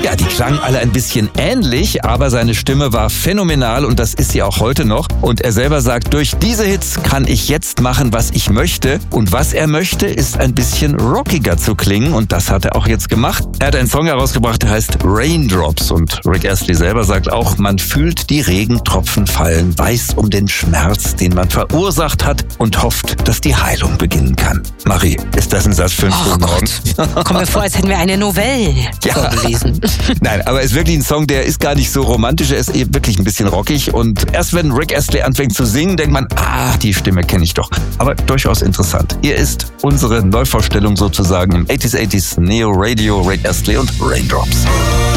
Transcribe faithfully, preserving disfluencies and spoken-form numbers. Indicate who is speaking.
Speaker 1: Ja, die klangen alle ein bisschen ähnlich, aber seine Stimme war phänomenal und das ist sie auch heute noch. Und er selber sagt, durch diese Hits kann ich jetzt machen, was ich möchte. Und was er möchte, ist ein bisschen rockiger zu klingen und das hat er auch jetzt gemacht. Er hat einen Song herausgebracht, der heißt Raindrops und Rick Astley selber sagt auch, man fühlt die Regentropfen fallen, weiß um den Schmerz, den man verursacht hat und hofft, dass die Heilung beginnen kann. Marie, ist das ein Satz für einen
Speaker 2: Oh
Speaker 1: frühen Morgen?
Speaker 2: Gott, kommt mir vor, als hätten wir eine Novelle
Speaker 1: Ja.
Speaker 2: vorgelesen.
Speaker 1: Nein, aber es ist wirklich ein Song, der ist gar nicht so romantisch, er ist eben wirklich ein bisschen rockig und erst wenn Rick Astley anfängt zu singen, denkt man, ah, die Stimme kenne ich doch. Aber durchaus interessant. Hier ist unsere Neuvorstellung sozusagen im achtziger, achtziger Neo Radio, Rick Astley und Raindrops.